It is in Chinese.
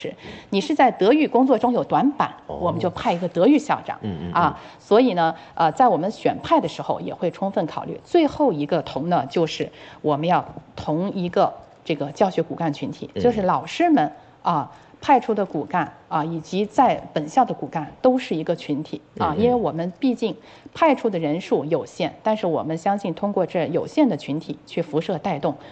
你是在德育工作中有短板，我们就派一个德育校长。所以呢，在我们选派的时候也会充分考虑。最后一个同呢，就是我们要同一个这个教学骨干群体，就是老师们派出的骨干以及在本校的骨干都是一个群体因为我们毕竟派出的人数有限，但是我们相信通过这有限的群体去辐射带动。